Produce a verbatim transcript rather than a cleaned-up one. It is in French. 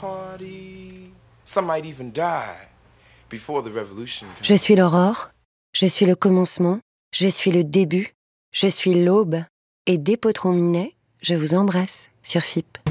Je suis l'aurore, je suis le commencement, je suis le début, je suis l'aube. Et dès Potron Minet, je vous embrasse sur F I P.